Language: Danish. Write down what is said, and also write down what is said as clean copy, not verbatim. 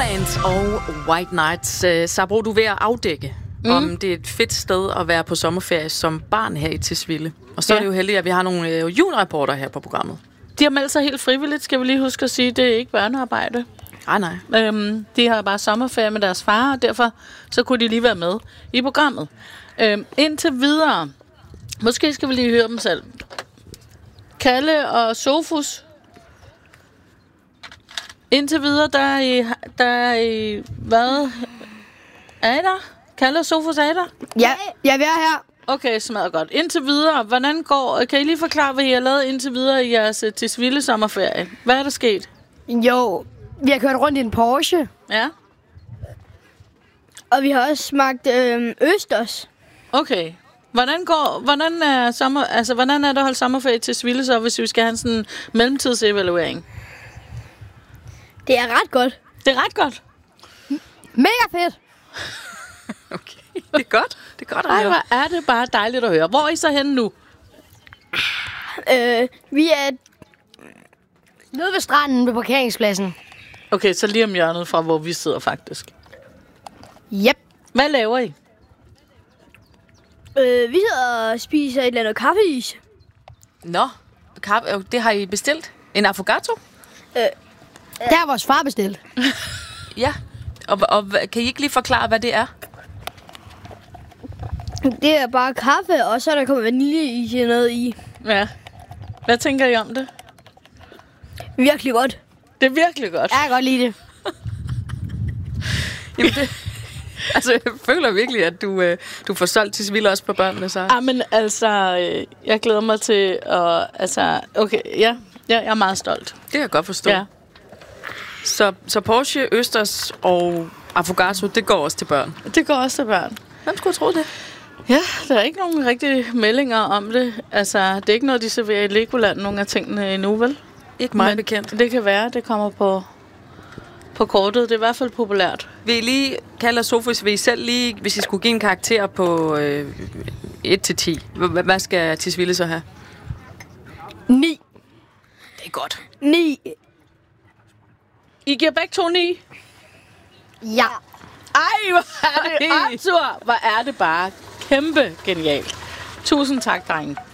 Giant og White Nights. Sabro, du er ved at afdække, om det er et fedt sted at være på sommerferie som barn her i Tisvilde. Og så er det jo heldigt, at vi har nogle juniorreporter her på programmet. De har meldt sig helt frivilligt, skal vi lige huske at sige. Det er ikke børnearbejde. Nej. De har bare sommerferie med deres far, og derfor så kunne de lige være med i programmet. Indtil videre, måske skal vi lige høre dem selv. Kalle og Sofus. Indtil videre, der er hvad? Er I der? Kalle og Sofus, er I der? Ja, vi er her. Okay, smadret godt. Indtil videre, hvordan går... Kan I lige forklare, hvad I har lavet indtil videre i jeres Tisvilde sommerferie? Hvad er der sket? Jo, vi har kørt rundt i en Porsche. Ja. Og vi har også smagt østers. Okay. Hvordan er det at holde sommerferie i Tisvilde så, hvis vi skal have sådan en mellemtidsevaluering? Det er ret godt. Det er ret godt. Mega fedt. Okay, det er godt. Det er godt at Ej, høre. hvor er det bare dejligt at høre. Hvor er I så henne nu? Vi er nede ved stranden ved parkeringspladsen. Okay, så lige om hjørnet fra, hvor vi sidder faktisk. Yep. Hvad laver I? Vi sidder og spiser et eller andet kaffeis. Nå, det har I bestilt? En affogato? Der har vores far bestilt. Ja. Og kan I ikke lige forklare, hvad det er? Det er bare kaffe, og så er der kommet vaniljeis og noget i. Ja. Hvad tænker I om det? Virkelig godt. Det er virkelig godt. Jeg kan godt lide det. Jamen det... Altså, jeg føler virkelig, at du får solgt Tisvilde også på børnene, så. Ah, men altså, jeg glæder mig til at... Altså, okay, ja, jeg er meget stolt. Det kan jeg godt forstå. Ja. Så Porsche, østers og affogato, det går også til børn. Det går også til børn. Hvem skulle tro det? Ja, der er ikke nogen rigtige meldinger om det. Altså, det er ikke noget, de serverer i Legoland, nogle af tingene endnu, vel? Ikke meget bekendt. Det kan være, det kommer på kortet. Det er i hvert fald populært. Vil I lige, Kalle og Sofus, vil I selv lige, hvis I skulle give en karakter på 1-10, hvad skal Tisvilde så have? 9. Det er godt. 9. I giver begge 2 9? Ja. Ej, hvor er det optur! Hvor er det bare kæmpe genialt. Tusind tak, drenge.